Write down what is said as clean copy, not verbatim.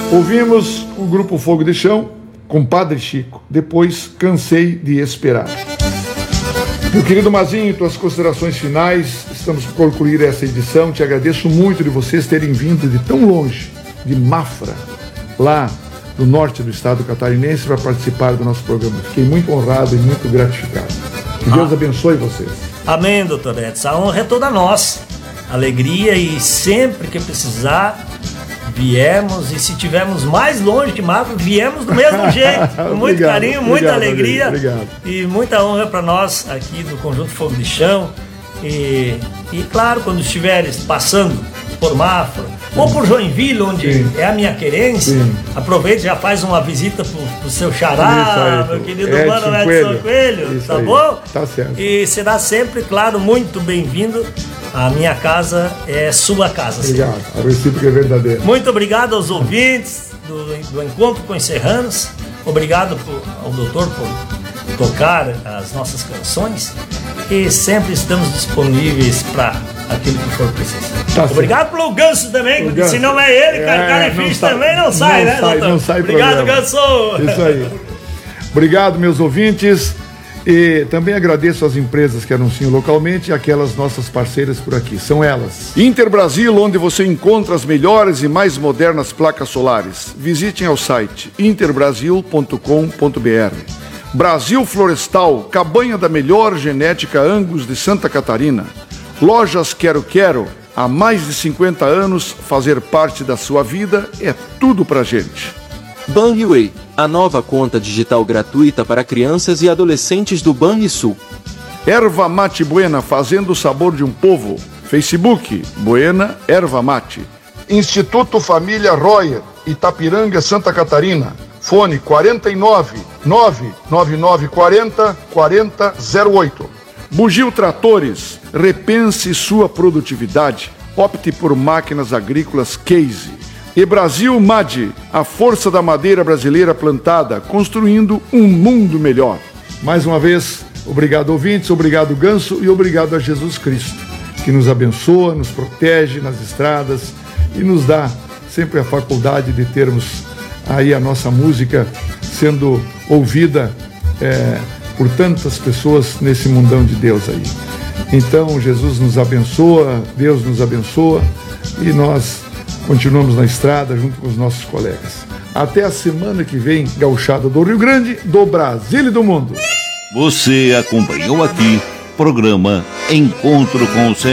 Ouvimos o grupo Fogo de Chão com Padre Chico. Depois, Cansei de Esperar. Meu querido Mazinho, tuas considerações finais. Estamos por concluir essa edição. Te agradeço muito de vocês terem vindo de tão longe, de Mafra, lá do norte do estado catarinense, para participar do nosso programa. Fiquei muito honrado e muito gratificado. Que Deus abençoe vocês. Amém, doutor Edson. A honra é toda nossa. Alegria, e sempre que precisar, viemos, e se tivermos mais longe que Mafra, viemos do mesmo jeito, com muito carinho, muita alegria, e muita honra para nós aqui do Conjunto Fogo de Chão. E claro, quando estiveres passando por Mafra ou por Joinville, onde é a minha querência, aproveite e já faz uma visita pro seu xará, meu querido mano Edson Coelho, tá bom? Tá certo. E será sempre, claro, muito bem-vindo. A minha casa é sua casa. Obrigado, a recíproca é verdadeira. Muito obrigado aos ouvintes do Encontro com os Serranos. Obrigado ao doutor por tocar as nossas canções. E sempre estamos disponíveis para aquilo que for preciso. Tá obrigado pelo Ganso também, porque se não é ele, cara e fish também não sai, né, doutor? Não sai. Obrigado, programa. Ganso! Isso aí. Obrigado, meus ouvintes. E também agradeço às empresas que anunciam localmente e aquelas nossas parceiras por aqui. São elas: Interbrasil, onde você encontra as melhores e mais modernas placas solares. Visitem ao site interbrasil.com.br. Brasil Florestal, cabanha da melhor genética Angus de Santa Catarina. Lojas Quero, há mais de 50 anos, fazer parte da sua vida é tudo pra gente. Banriway, a nova conta digital gratuita para crianças e adolescentes do Banrisul. Erva Mate Buena, fazendo o sabor de um povo. Facebook, Buena Erva Mate. Instituto Família Royer, Itapiranga, Santa Catarina. Fone 49 99940 4008. Bugio Tratores, repense sua produtividade. Opte por máquinas agrícolas Case. E Brasil MAD, a força da madeira brasileira plantada, construindo um mundo melhor. Mais uma vez, obrigado ouvintes, obrigado Ganso e obrigado a Jesus Cristo, que nos abençoa, nos protege nas estradas e nos dá sempre a faculdade de termos aí a nossa música sendo ouvida por tantas pessoas nesse mundão de Deus aí. Então Jesus nos abençoa, Deus nos abençoa e nós continuamos na estrada junto com os nossos colegas. Até a semana que vem, gauchada do Rio Grande, do Brasil e do mundo. Você acompanhou aqui programa Encontro com o